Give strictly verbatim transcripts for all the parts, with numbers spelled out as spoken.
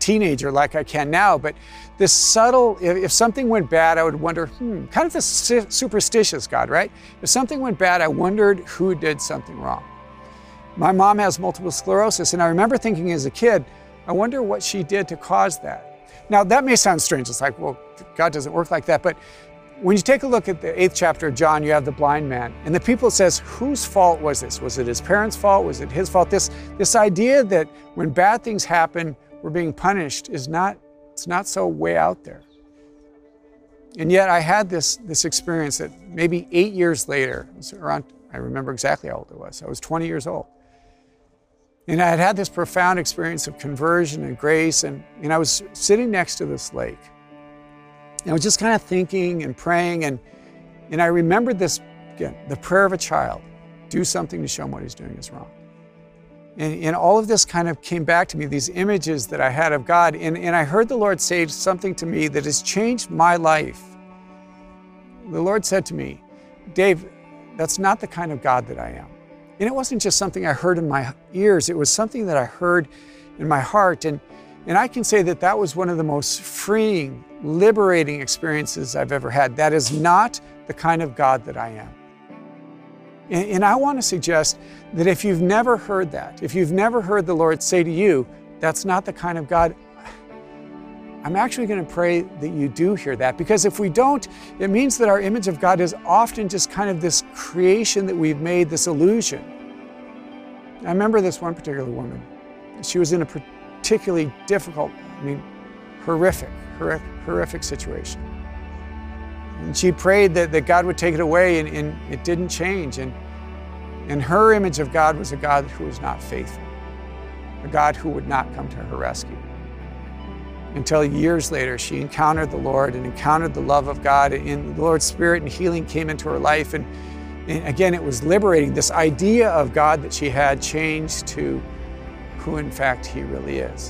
teenager like I can now, but this subtle, if, if something went bad, I would wonder, hmm, kind of this superstitious God, right? If something went bad, I wondered who did something wrong. My mom has multiple sclerosis, and I remember thinking as a kid, I wonder what she did to cause that. Now, that may sound strange. It's like, well, God doesn't work like that. But when you take a look at the eighth chapter of John, you have the blind man. And the people says, whose fault was this? Was it his parents' fault? Was it his fault? This, this idea that when bad things happen, we're being punished is not, it's not so way out there. And yet I had this, this experience that maybe eight years later, it was around, I remember exactly how old it was. I was twenty years old. And I had had this profound experience of conversion and grace, and, and I was sitting next to this lake. And I was just kind of thinking and praying, and, and I remembered this, again, the prayer of a child. Do something to show him what he's doing is wrong. And, and all of this kind of came back to me, these images that I had of God, and, and I heard the Lord say something to me that has changed my life. The Lord said to me, Dave, that's not the kind of God that I am. And it wasn't just something I heard in my ears, it was something that I heard in my heart. And, and I can say that that was one of the most freeing, liberating experiences I've ever had. That is not the kind of God that I am. And, and I want to suggest that if you've never heard that, if you've never heard the Lord say to you, that's not the kind of God, I'm actually going to pray that you do hear that, because if we don't, it means that our image of God is often just kind of this creation that we've made, this illusion. I remember this one particular woman. She was in a particularly difficult, I mean, horrific, horrific, horrific situation. And she prayed that, that God would take it away, and, and it didn't change. And, and her image of God was a God who was not faithful, a God who would not come to her rescue. Until years later, she encountered the Lord and encountered the love of God, and the Lord's Spirit and healing came into her life. And, and again, it was liberating. This idea of God that she had changed to who, in fact, He really is.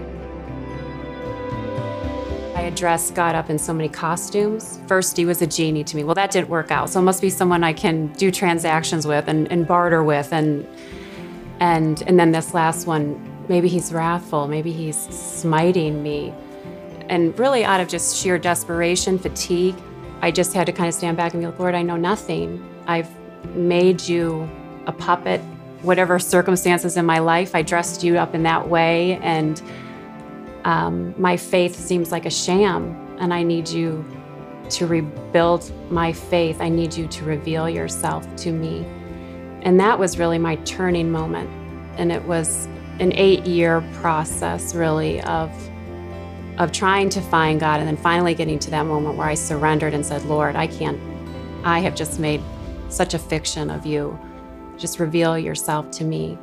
I had dressed God up in so many costumes. First, He was a genie to me. Well, that didn't work out. So it must be someone I can do transactions with and, and barter with. And, and, and then this last one, maybe He's wrathful, maybe He's smiting me. And really out of just sheer desperation, fatigue, I just had to kind of stand back and be like, Lord, I know nothing. I've made you a puppet. Whatever circumstances in my life, I dressed you up in that way, and um, my faith seems like a sham, and I need you to rebuild my faith. I need you to reveal yourself to me. And that was really my turning moment. And it was an eight-year process, really, of, of trying to find God, and then finally getting to that moment where I surrendered and said, Lord, I can't, I have just made such a fiction of you. Just reveal yourself to me.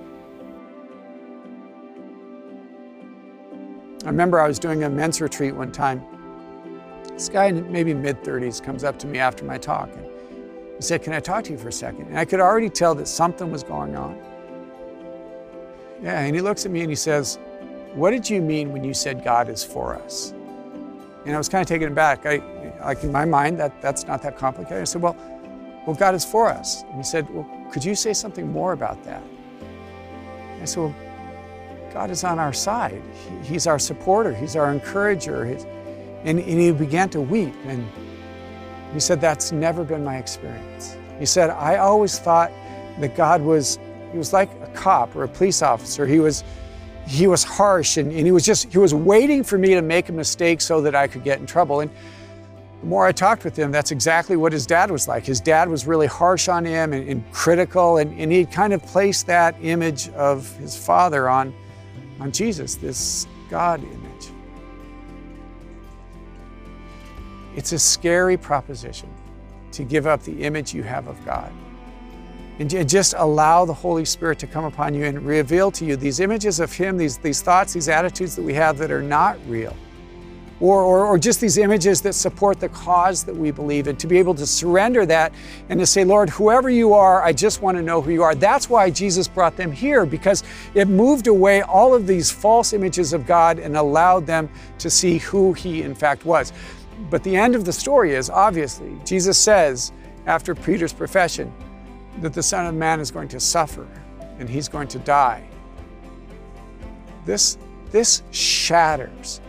I remember I was doing a men's retreat one time. This guy in maybe mid thirties comes up to me after my talk, and he said, can I talk to you for a second? And I could already tell that something was going on. Yeah, and he looks at me and he says, what did you mean when you said God is for us? And I was kind of taken aback. I, like in my mind, that, that's not that complicated. I said, well, well, God is for us. And he said, well, could you say something more about that? I said, well, God is on our side. He, he's our supporter. He's our encourager. He's, and, and he began to weep. And he said, that's never been my experience. He said, I always thought that God was, he was like a cop or a police officer. He was, he was harsh, and, and he was just, he was waiting for me to make a mistake so that I could get in trouble. And the more I talked with him, that's exactly what his dad was like. His dad was really harsh on him and, and critical, and, and he kind of placed that image of his father on, on Jesus, this God image. It's a scary proposition to give up the image you have of God. And just allow the Holy Spirit to come upon you and reveal to you these images of Him, these, these thoughts, these attitudes that we have that are not real. Or, or, or just these images that support the cause that we believe in, to be able to surrender that and to say, Lord, whoever you are, I just want to know who you are. That's why Jesus brought them here, because it moved away all of these false images of God and allowed them to see who He in fact was. But the end of the story is, obviously, Jesus says, after Peter's profession, that the Son of Man is going to suffer and He's going to die. This This shatters